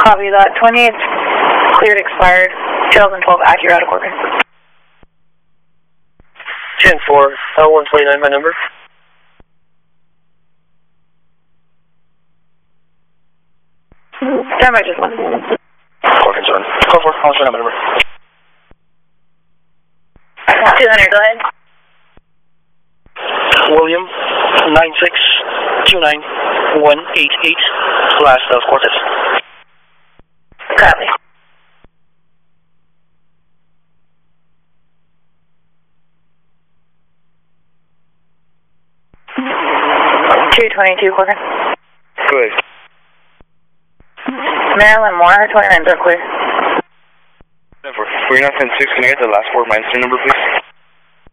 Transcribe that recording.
Copy that. 28 cleared expired. 2012 Acura out of Corcoran. 10-4, L129, my number. Stand by, just one. Corcoran's on. Go for it, L129, my number. 200, go ahead. William, 9629188, last of Cortez. Copy. $222, Corcoran. Good. Maryland Moore, 29 are clear. 4910-6, can I get the last 4 Minster number, please?